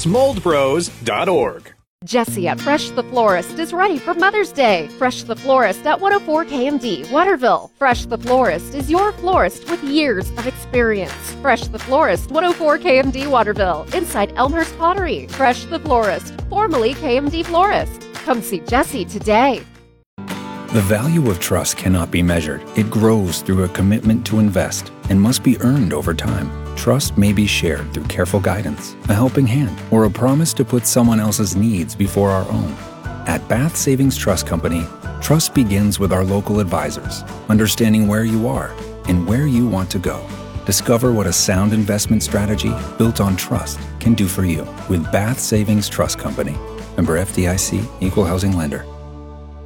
That's moldbros.org. Jesse at Fresh the Florist is ready for Mother's Day. Fresh the Florist at 104 KMD, Waterville. Fresh the Florist is your florist with years of experience. Fresh the Florist, 104 KMD, Waterville, inside Elmhurst Pottery. Fresh the Florist, formerly KMD Florist. Come see Jesse today. The value of trust cannot be measured. It grows through a commitment to invest and must be earned over time. Trust may be shared through careful guidance, a helping hand, or a promise to put someone else's needs before our own. At Bath Savings Trust Company, trust begins with our local advisors, understanding where you are and where you want to go. Discover what a sound investment strategy built on trust can do for you with Bath Savings Trust Company. Member FDIC, Equal Housing Lender.